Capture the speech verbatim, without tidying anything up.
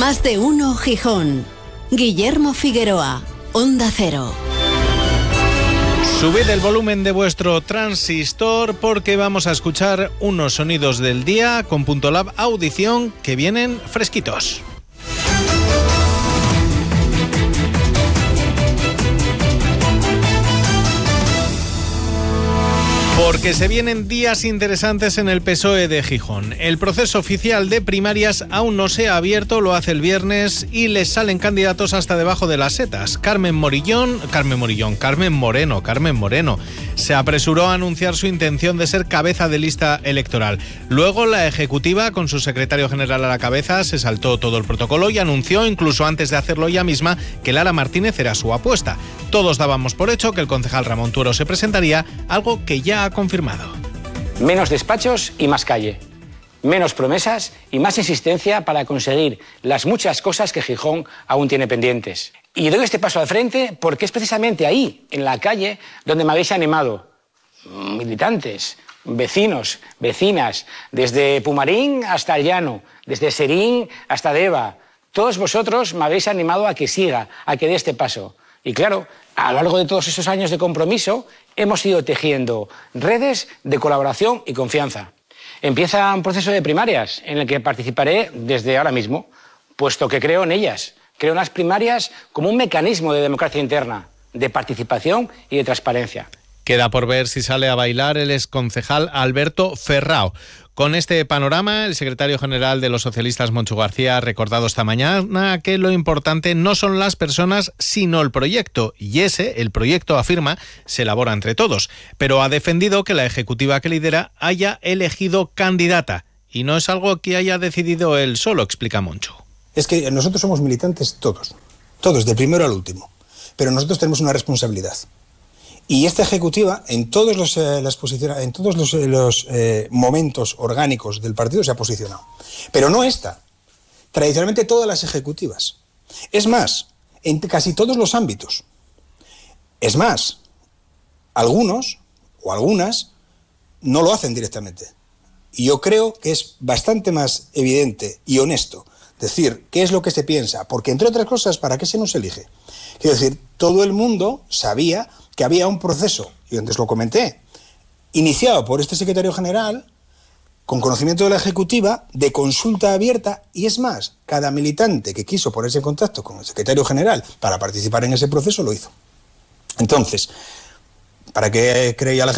Más de uno Gijón. Guillermo Figueroa, Onda Cero. Subid el volumen de vuestro transistor porque vamos a escuchar unos sonidos del día con Punto Lab Audición que vienen fresquitos. Porque se vienen días interesantes en el P S O E de Gijón. El proceso oficial de primarias aún no se ha abierto, lo hace el viernes y les salen candidatos hasta debajo de las setas. Carmen Morillón, Carmen Morillón, Carmen Moreno, Carmen Moreno, se apresuró a anunciar su intención de ser cabeza de lista electoral. Luego la ejecutiva, con su secretario general a la cabeza, se saltó todo el protocolo y anunció, incluso antes de hacerlo ella misma, que Lara Martínez era su apuesta. Todos dábamos por hecho que el concejal Ramón Tuero se presentaría, algo que ya ha confirmado. Menos despachos y más calle. Menos promesas y más insistencia para conseguir las muchas cosas que Gijón aún tiene pendientes. Y doy este paso al frente porque es precisamente ahí, en la calle, donde me habéis animado. Militantes, vecinos, vecinas, desde Pumarín hasta el Llano, desde Serín hasta Deva. Todos vosotros me habéis animado a que siga, a que dé este paso. Y claro, a lo largo de todos esos años de compromiso, hemos ido tejiendo redes de colaboración y confianza. Empieza un proceso de primarias en el que participaré desde ahora mismo, puesto que creo en ellas. Creo en las primarias como un mecanismo de democracia interna, de participación y de transparencia. Queda por ver si sale a bailar el exconcejal Alberto Ferrao. Con este panorama, el secretario general de los socialistas, Moncho García, ha recordado esta mañana que lo importante no son las personas, sino el proyecto. Y ese, el proyecto, afirma, se elabora entre todos. Pero ha defendido que la ejecutiva que lidera haya elegido candidata. Y no es algo que haya decidido él solo, explica Moncho. Es que nosotros somos militantes todos, todos, del primero al último. Pero nosotros tenemos una responsabilidad. Y esta ejecutiva, en todos los, eh, las posiciona, en todos los, eh, los eh, momentos orgánicos del partido se ha posicionado. Pero no esta. Tradicionalmente todas las ejecutivas. Es más, en casi todos los ámbitos. Es más, algunos o algunas no lo hacen directamente. Y yo creo que es bastante más evidente y honesto decir qué es lo que se piensa, porque entre otras cosas, ¿para qué se nos elige? Quiero decir, todo el mundo sabía que había un proceso, y antes lo comenté, iniciado por este secretario general, con conocimiento de la ejecutiva, de consulta abierta, y es más, cada militante que quiso ponerse en contacto con el secretario general para participar en ese proceso lo hizo. Entonces, ¿para qué creía la